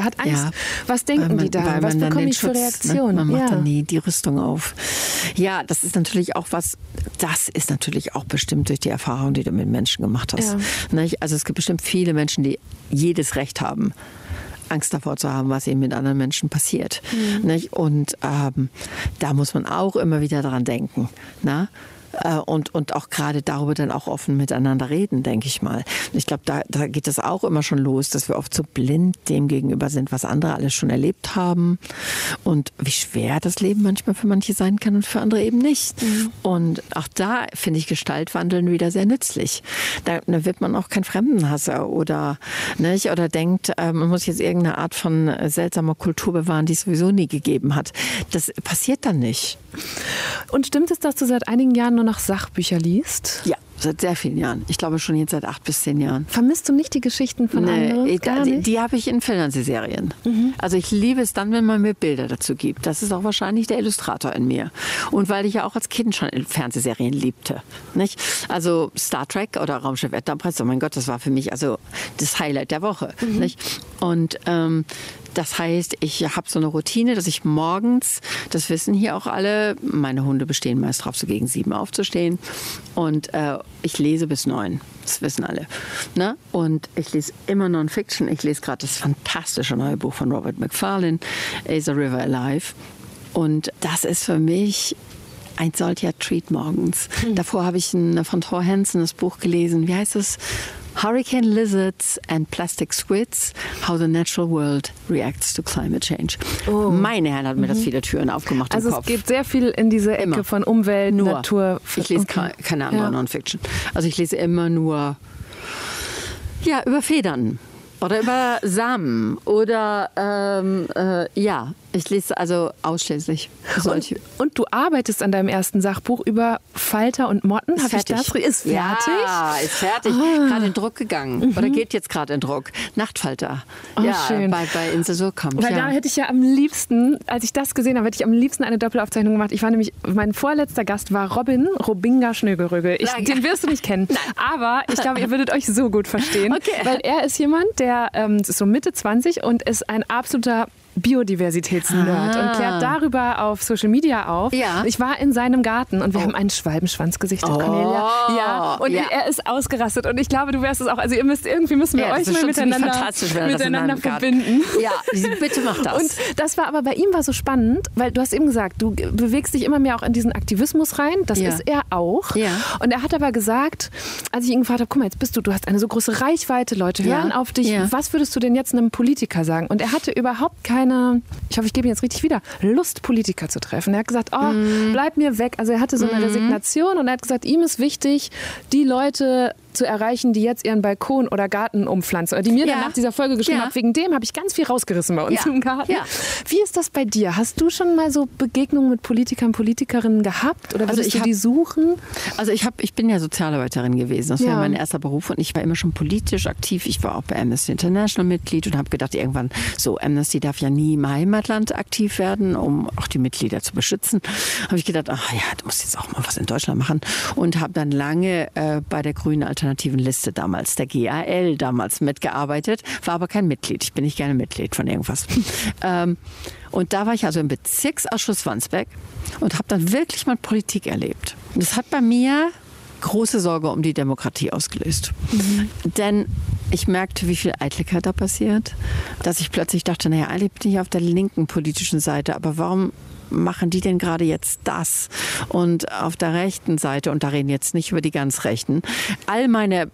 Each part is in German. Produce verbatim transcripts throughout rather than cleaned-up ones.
hat Angst. Ja, was denken man, die da? Was bekommen die für Reaktionen? Ne? Man macht ja. dann nie die Rüstung auf. Ja, das ist natürlich auch was, das ist natürlich auch bestimmt durch die Erfahrung, die du mit Menschen gemacht hast. Ja. Ne? Also es gibt bestimmt viele Menschen, die jedes Recht haben, Angst davor zu haben, was eben mit anderen Menschen passiert. Mhm. Nicht? Und ähm, da muss man auch immer wieder dran denken. Na? Und, und auch gerade darüber dann auch offen miteinander reden, denke ich mal. Ich glaube, da, da geht es auch immer schon los, dass wir oft so blind dem gegenüber sind, was andere alles schon erlebt haben und wie schwer das Leben manchmal für manche sein kann und für andere eben nicht. Mhm. Und auch da finde ich Gestaltwandeln wieder sehr nützlich. Da, da wird man auch kein Fremdenhasser oder, nicht, oder denkt, äh, man muss jetzt irgendeine Art von seltsamer Kultur bewahren, die es sowieso nie gegeben hat. Das passiert dann nicht. Und stimmt es, dass du seit einigen Jahren nur noch Sachbücher liest? Ja, seit sehr vielen Jahren. Ich glaube schon jetzt seit acht bis zehn Jahren. Vermisst du nicht die Geschichten von nee, anderen? Gar die, die habe ich in Fernsehserien. Mhm. Also ich liebe es dann, wenn man mir Bilder dazu gibt. Das ist auch wahrscheinlich der Illustrator in mir. Und weil ich ja auch als Kind schon Fernsehserien liebte. Nicht? Also Star Trek oder Raumschiff Enterprise, oh mein Gott, das war für mich also das Highlight der Woche. Mhm. Nicht? Und ähm, das heißt, ich habe so eine Routine, dass ich morgens, das wissen hier auch alle, meine Hunde bestehen meist darauf, so gegen sieben aufzustehen. Und äh, ich lese bis neun. Das wissen alle. Ne? Und ich lese immer Non-Fiction. Ich lese gerade das fantastische neue Buch von Robert Macfarlane, Is a River Alive? Und das ist für mich ein solcher Treat morgens. Hm. Davor habe ich ein, von Thor Hansen das Buch gelesen. Wie heißt es? Hurricane Lizards and Plastic Squids, How the Natural World Reacts to Climate Change. Oh. Meine Herren, hat mir mhm. das viele Türen aufgemacht also im Kopf. Also es geht sehr viel in diese Ecke immer. Von Umwelt, nur. Natur. Ich lese okay. keine andere ja. Non-Fiction. Also ich lese immer nur ja, über Federn oder über Samen oder ähm, äh, ja, ich lese also ausschließlich solche. Und, und du arbeitest an deinem ersten Sachbuch über Falter und Motten. Ist fertig. Ich das? Ist fertig? Ja, ist fertig. Ah. Gerade in Druck gegangen. Mhm. Oder geht jetzt gerade in Druck. Nachtfalter. Oh, ja, schön. Bei, bei Insel Surkamp. Weil ja. da hätte ich ja am liebsten, als ich das gesehen habe, hätte ich am liebsten eine Doppelaufzeichnung gemacht. Ich war nämlich, mein vorletzter Gast war Robin Robinga Schnögerögel. Ich, den wirst du nicht kennen. Nein. Aber ich glaube, ihr würdet euch so gut verstehen. Okay. Weil er ist jemand, der ähm, ist so Mitte zwanzig und ist ein absoluter Biodiversitätsnerd ah. und klärt darüber auf Social Media auf. Ja. Ich war in seinem Garten und wir oh. haben einen Schwalbenschwanz gesichtet, oh. Cornelia. Ja, und ja. er ist ausgerastet und ich glaube, du wärst es auch. Also ihr müsst, irgendwie müssen wir ja, euch mal miteinander, miteinander verbinden. Ja, bitte mach das. Und das war aber bei ihm war so spannend, weil du hast eben gesagt, du bewegst dich immer mehr auch in diesen Aktivismus rein. Das ja. ist er auch. Ja. Und er hat aber gesagt, als ich ihn gefragt habe, guck mal, jetzt bist du, du hast eine so große Reichweite, Leute hören ja. auf dich. Ja. Was würdest du denn jetzt einem Politiker sagen? Und er hatte überhaupt keine ich hoffe, ich gebe ihn jetzt richtig wieder, Lust, Politiker zu treffen. Er hat gesagt, oh, mm. bleib mir weg. Also er hatte so eine mm. Resignation und er hat gesagt, ihm ist wichtig, die Leute zu erreichen, die jetzt ihren Balkon oder Garten umpflanzen. Oder die mir ja. dann nach dieser Folge geschrieben ja. haben, wegen dem habe ich ganz viel rausgerissen bei uns ja. im Garten. Ja. Wie ist das bei dir? Hast du schon mal so Begegnungen mit Politikern, Politikerinnen gehabt? Oder würdest also ich du hab, die suchen? Also ich, hab, ich bin ja Sozialarbeiterin gewesen. Das ja. war mein erster Beruf und ich war immer schon politisch aktiv. Ich war auch bei Amnesty International Mitglied und habe gedacht, irgendwann so, Amnesty darf ja nie im Heimatland aktiv werden, um auch die Mitglieder zu beschützen. Habe ich gedacht, ach ja, du musst jetzt auch mal was in Deutschland machen. Und habe dann lange äh, bei der Grünen Alternativen Liste damals, der G A L damals mitgearbeitet, war aber kein Mitglied. Ich bin nicht gerne Mitglied von irgendwas. ähm, und da war ich also im Bezirksausschuss Wandsbek und habe dann wirklich mal Politik erlebt. Und das hat bei mir große Sorge um die Demokratie ausgelöst. Mhm. Denn ich merkte, wie viel Eitelkeit da passiert, dass ich plötzlich dachte, naja, eigentlich bin ich auf der linken politischen Seite, aber warum machen die denn gerade jetzt das? Und auf der rechten Seite, und da reden jetzt nicht über die ganz Rechten, all meine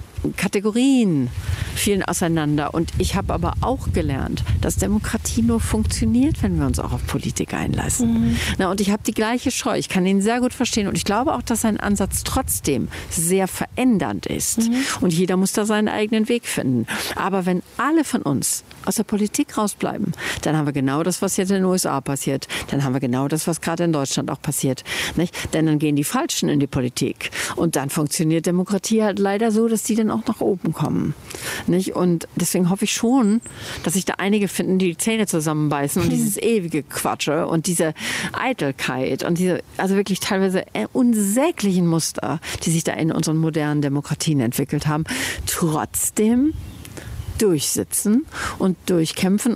Kategorien fielen auseinander. Und ich habe aber auch gelernt, dass Demokratie nur funktioniert, wenn wir uns auch auf Politik einlassen. Mhm. Na, und ich habe die gleiche Scheu. Ich kann ihn sehr gut verstehen. Und ich glaube auch, dass sein Ansatz trotzdem sehr verändernd ist. Mhm. Und jeder muss da seinen eigenen Weg finden. Aber wenn alle von uns aus der Politik rausbleiben, dann haben wir genau das, was jetzt in den U S A passiert. Dann haben wir genau das, was gerade in Deutschland auch passiert. Nicht? Denn dann gehen die Falschen in die Politik. Und dann funktioniert Demokratie halt leider so, dass die dann auch nach oben kommen. Nicht? Und deswegen hoffe ich schon, dass sich da einige finden, die die Zähne zusammenbeißen und dieses ewige Quatsche und diese Eitelkeit und diese, also wirklich teilweise unsäglichen Muster, die sich da in unseren modernen Demokratien entwickelt haben, trotzdem durchsitzen und durchkämpfen